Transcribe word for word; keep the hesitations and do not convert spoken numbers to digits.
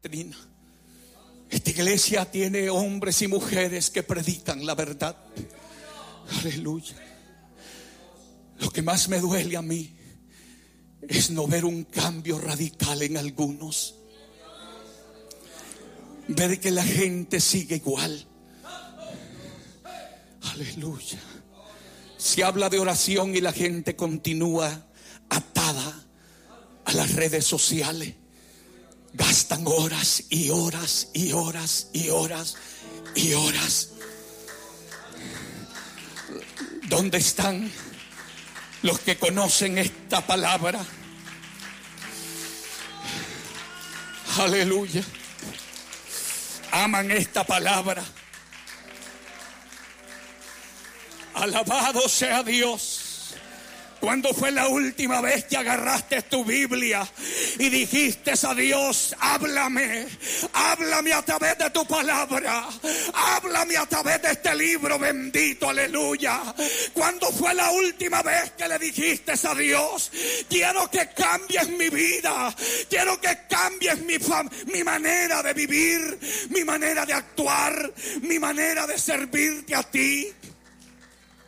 doctrina. Esta iglesia tiene hombres y mujeres que predican la verdad. Aleluya. Lo que más me duele a mí es no ver un cambio radical en algunos. Ver que la gente sigue igual. Aleluya. Se habla de oración y la gente continúa atada a las redes sociales. Gastan horas y horas y horas y horas y horas. ¿Dónde están los que conocen esta palabra? Aleluya. Aman esta palabra. Alabado sea Dios. ¿Cuándo fue la última vez que agarraste tu Biblia y dijiste a Dios, háblame, háblame a través de tu palabra, háblame a través de este libro bendito, aleluya? ¿Cuándo fue la última vez que le dijiste a Dios, quiero que cambies mi vida, quiero que cambies mi, fam- mi manera de vivir, mi manera de actuar, mi manera de servirte a ti?